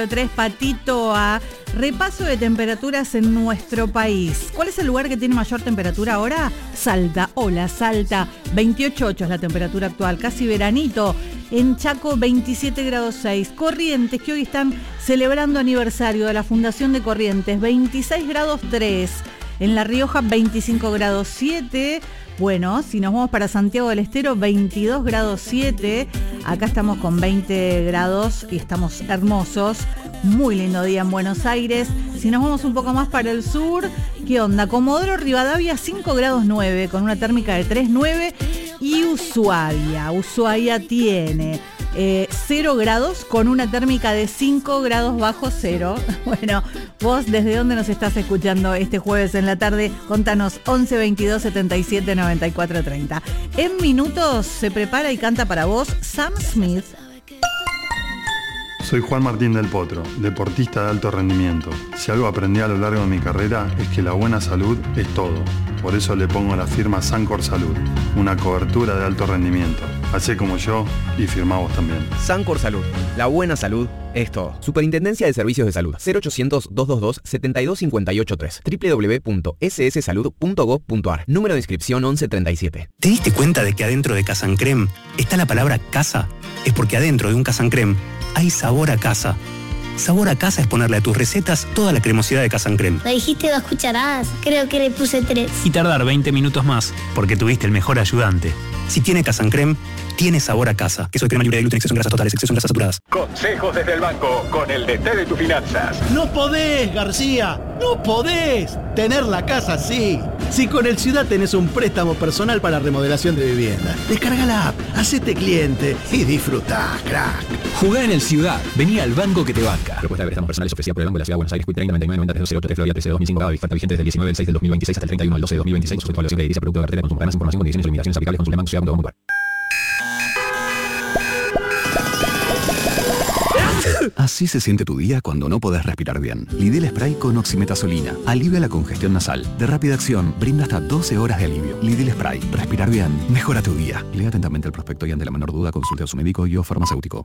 3 Patito a repaso de temperaturas en nuestro país. ¿Cuál es el lugar que tiene mayor temperatura ahora? Salta. Hola, Salta. 28,8 es la temperatura actual, casi veranito. En Chaco, 27 grados 6. Corrientes, que hoy están celebrando aniversario de la Fundación de Corrientes, 26 grados 3. En La Rioja, 25 grados 7. Bueno, si nos vamos para Santiago del Estero, 22 grados 7. Acá estamos con 20 grados y estamos hermosos. Muy lindo día en Buenos Aires. Si nos vamos un poco más para el sur, ¿qué onda? Comodoro Rivadavia, 5 grados 9, con una térmica de 3,9. Y Ushuaia tiene 0 grados con una térmica de 5 grados bajo cero. Bueno, vos desde dónde nos estás escuchando este jueves en la tarde, contanos 11 22 77 94 30. En minutos se prepara y canta para vos Sam Smith. Soy Juan Martín del Potro, deportista de alto rendimiento. Si algo aprendí a lo largo de mi carrera es que la buena salud es todo. Por eso le pongo la firma Sancor Salud, una cobertura de alto rendimiento. Hacé como yo y firmá vos también. Sancor Salud, la buena salud es todo. Superintendencia de Servicios de Salud, 0800-222-72583, www.sssalud.gov.ar, número de inscripción 1137. ¿Te diste cuenta de que adentro de Casa Crème está la palabra casa? Es porque adentro de un Casa Crème hay sabor a casa. Sabor a casa es ponerle a tus recetas toda la cremosidad de Casa Crème. Me dijiste 2 cucharadas, creo que le puse 3. Y tardar 20 minutos más, porque tuviste el mejor ayudante. Si tiene Casa Crème, tiene sabor a casa. Queso de crema libre de gluten, exceso en grasas totales, exceso en grasas saturadas. Consejos desde el banco, con el DT de tus finanzas. No podés, García, no podés tener la casa así. Si con el Ciudad tenés un préstamo personal para remodelación de vivienda, descarga la app, hacete cliente y disfrutá, crack. Jugá en el Ciudad, vení al banco que te banca. Propuesta de préstamos personales ofrecida por el Banco de la Ciudad de Buenos Aires, 30 99 90 308 Florida 13 2005, oferta vigente desde el 19 del 6 del 2026 hasta el 31 del 12 de 2026, sujeto a evaluación crediticia, producto de cartera de consumo. Para más información, condiciones y limitaciones aplicables, consulta banco. Así se siente tu día cuando no podés respirar bien. Lidl Spray con oximetazolina alivia la congestión nasal. De rápida acción, brinda hasta 12 horas de alivio. Lidl Spray. Respirar bien mejora tu día. Lea atentamente el prospecto y ante la menor duda consulte a su médico y o farmacéutico.